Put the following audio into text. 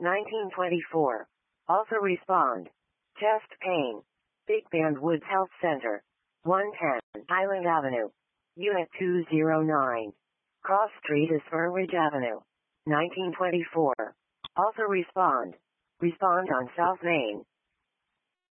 1924. Also respond. Chest pain. Big Bend Woods Health Center. 110 Highland Avenue. Unit 209. Cross Street is Fir Ridge Avenue. 1924. Also respond. Respond on South Main.